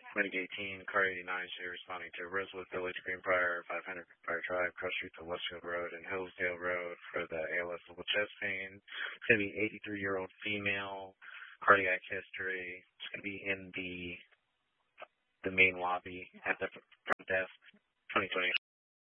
Clinic 18, Car 89, should be responding to Rosewood Village, Greenbrier, 500 Greenbrier Drive, Cross Street to Westfield Road, and Hillsdale Road for the ALS double chest pain. It's going to be 83-year-old female, cardiac history. It's going to be in the main lobby at the front desk, 2020.